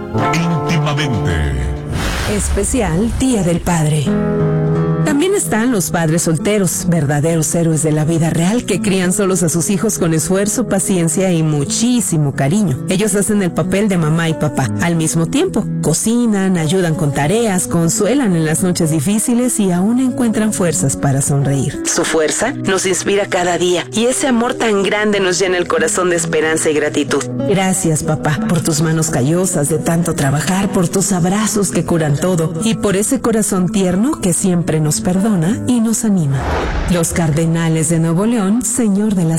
Íntimamente. Especial Día del Padre. También están los padres solteros, verdaderos héroes de la vida real que crían solos a sus hijos con esfuerzo, paciencia y muchísimo cariño. Ellos hacen el papel de mamá y papá al mismo tiempo. Cocinan, ayudan con tareas, consuelan en las noches difíciles y aún encuentran fuerzas para sonreír. Su fuerza nos inspira cada día y ese amor tan grande nos llena el corazón de esperanza y gratitud. Gracias, papá, por tus manos callosas de tanto trabajar, por tus abrazos que curan todo y por ese corazón tierno que siempre nos perdona y nos anima. Los Cardenales de Nuevo León, Señor de la